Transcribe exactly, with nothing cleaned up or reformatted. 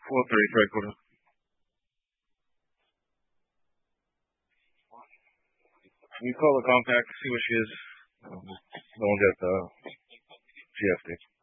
four thirty, right quarter. You call the compact, see what she is. Don't get the G F D.